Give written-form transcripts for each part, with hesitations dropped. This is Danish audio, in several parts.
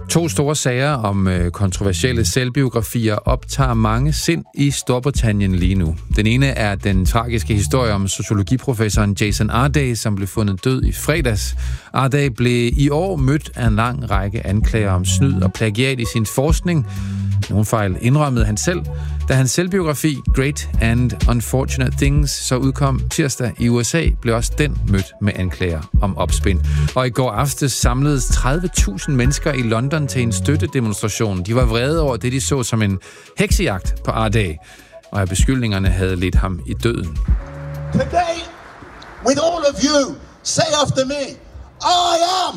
To store sager om kontroversielle selvbiografier optager mange sind i Storbritannien lige nu. Den ene er den tragiske historie om sociologiprofessoren Jason Arday, som blev fundet død i fredags. Arday blev i år mødt af en lang række anklager om snyd og plagiat i sin forskning. Nogle fejl indrømmede han selv, da hans selvbiografi Great and Unfortunate Things så udkom tirsdag i USA, blev også den mødt med anklager om opspind. Og i går aftes samledes 30.000 mennesker i London til en støttedemonstration. De var vrede over det, de så som en heksejagt på Arday, og at beskyldningerne havde ledt ham i døden. Today, with all of you, say after me, I am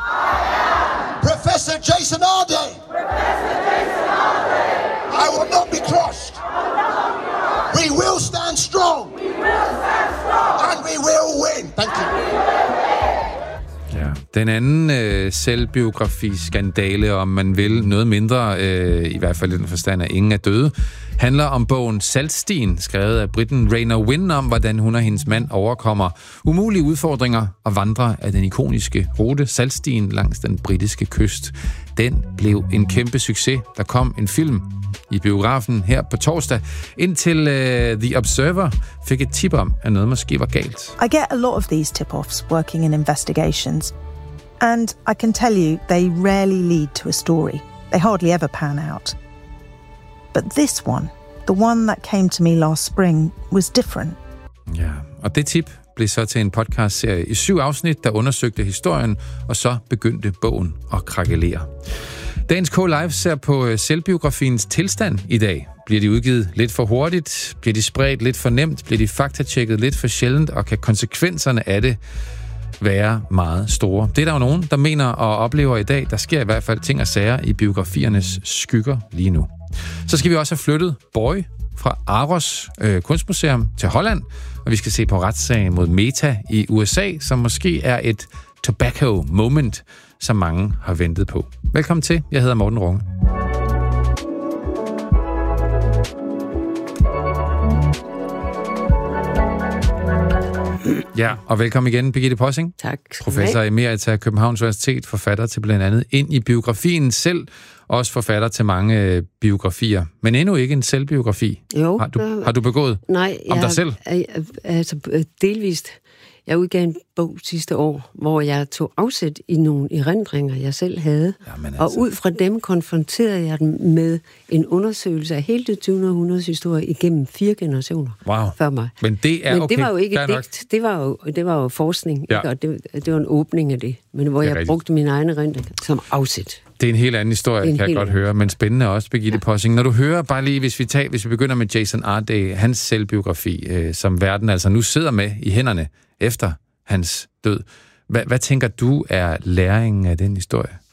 Professor Jason Arday. Professor Jason Arday. I will not be crushed. We will stand strong. We will stand strong. And we will win. Thank you. Ja, den anden selvbiografi-skandale, om man vil noget mindre, i hvert fald i den forstand, at ingen er døde, handler om bogen Saltstien, skrevet af briten Raina Wynn, om hvordan hun og hendes mand overkommer umulige udfordringer og vandrer af den ikoniske rute Saltstien langs den britiske kyst. Den blev en kæmpe succes. Der kom en film i biografen her på torsdag, indtil The Observer fik et tip om, at noget måske var galt. I get a lot of these tip-offs working in investigations, and I can tell you they rarely lead to a story. They hardly ever pan out. But this one, the one that came to me last spring, was different. Ja, og det tip blev så til en podcastserie i 7 afsnit, der undersøgte historien, og så begyndte bogen at krakelere. Dagens K-Live ser på selvbiografiens tilstand i dag. Bliver de udgivet lidt for hurtigt? Bliver de spredt lidt for nemt? Bliver de faktatjekket lidt for sjældent? Og kan konsekvenserne af det være meget store? Det er der jo nogen, der mener og oplever i dag. Der sker i hvert fald ting og sager i biografiernes skygger lige nu. Så skal vi også have flyttet Boy fra Aros Kunstmuseum til Holland, og vi skal se på retssagen mod Meta i USA, som måske er et tobacco moment, som mange har ventet på. Velkommen til. Jeg hedder Morten Runge. Ja, og velkommen igen, Birgitte Possing. Tak. Professor emerita af Københavns Universitet, forfatter til blandt andet Ind i biografien selv, også forfatter til mange biografier, men endnu ikke en selvbiografi. Jo. Har du begået om dig selv? Altså delvist. Jeg udgav en bog sidste år, hvor jeg tog afsæt i nogle erindringer, jeg selv havde. Jamen, og ud fra dem konfronterede jeg dem med en undersøgelse af hele det 20. århundredes historie igennem 4 generationer før mig. Men det er okay. Det var jo ikke et digt, det var jo forskning, ja. Og det var en åbning af det, men hvor jeg brugte mine egne erindringer som afsæt. Det er en helt anden historie, kan jeg godt høre, men spændende også, Birgitte Possing. Når du hører, bare lige, hvis vi begynder med Jason Arday, hans selvbiografi, som verden altså nu sidder med i hænderne efter hans død. Hvad tænker du er læringen af den historie?